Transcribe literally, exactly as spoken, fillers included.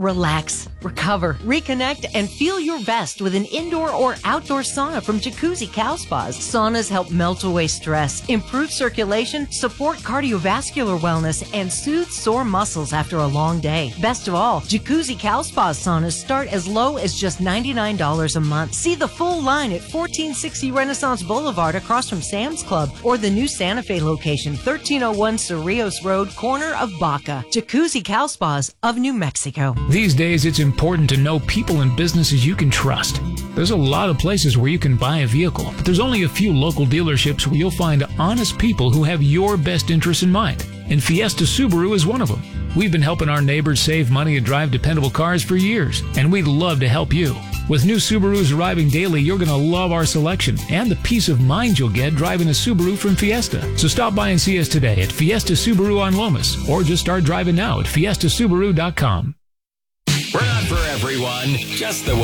Relax, recover, reconnect, and feel your best with an indoor or outdoor sauna from Jacuzzi Cow Spas. Saunas help melt away stress, improve circulation, support cardiovascular wellness, and soothe sore muscles after a long day. Best of all, Jacuzzi Cow Spas saunas start as low as just ninety-nine dollars a month. See the full line at fourteen sixty Renaissance Boulevard across from Sam's Club, or the new Santa Fe location, thirteen oh one Cerrillos Road, corner of Baca. Jacuzzi Cow Spas of New Mexico. These days, it's important to know people and businesses you can trust. There's a lot of places where you can buy a vehicle, but there's only a few local dealerships where you'll find honest people who have your best interests in mind. And Fiesta Subaru is one of them. We've been helping our neighbors save money and drive dependable cars for years, and we'd love to help you. With new Subarus arriving daily, you're going to love our selection and the peace of mind you'll get driving a Subaru from Fiesta. So stop by and see us today at Fiesta Subaru on Lomas, or just start driving now at fiesta subaru dot com. We're not for everyone, just the one.